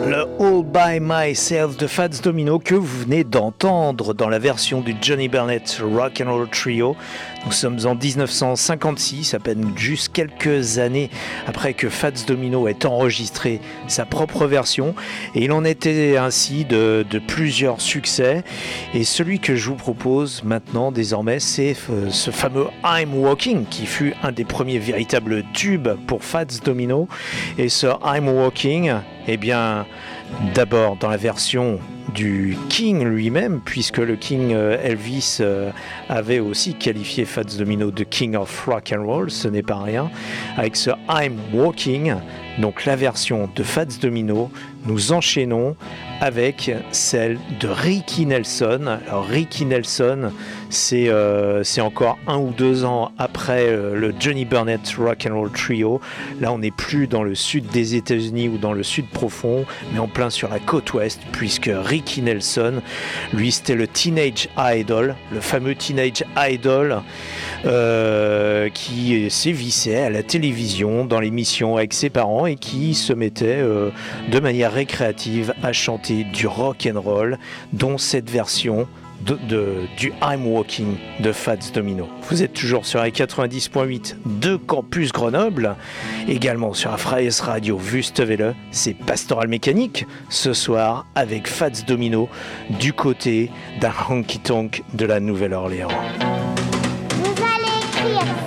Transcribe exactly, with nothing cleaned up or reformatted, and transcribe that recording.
Le All By Myself de Fats Domino que vous venez d'entendre dans la version du Johnny Burnett Rock and Roll Trio. Nous sommes en dix-neuf cent cinquante-six, à peine juste quelques années après que Fats Domino ait enregistré sa propre version, et il en était ainsi de, de plusieurs succès. Et celui que je vous propose maintenant désormais, c'est ce fameux I'm Walking qui fut un des premiers véritables tubes pour Fats Domino. Et ce I'm Walking, eh bien, d'abord dans la version du King lui-même, puisque le King Elvis avait aussi qualifié Fats Domino de King of Rock and Roll, ce n'est pas rien. Avec ce I'm Walking, donc la version de Fats Domino, nous enchaînons avec celle de Ricky Nelson. Alors Ricky Nelson, c'est, euh, c'est encore un ou deux ans après euh, le Johnny Burnett Rock and Roll Trio. Là, on n'est plus dans le sud des États-Unis ou dans le sud profond, mais en plein sur la côte ouest, puisque Ricky Nelson, lui, c'était le Teenage Idol, le fameux Teenage Idol euh, qui sévissait à la télévision dans l'émission avec ses parents et qui se mettait euh, de manière récréative à chanter du rock and roll, dont cette version de, de, du I'm Walking de Fats Domino. Vous êtes toujours sur la quatre-vingt-dix point huit de Campus Grenoble, également sur la Freies Radio Wüstewelle. C'est Pastoral Mécanique ce soir avec Fats Domino du côté d'un honky tonk de la Nouvelle-Orléans. Vous allez écrire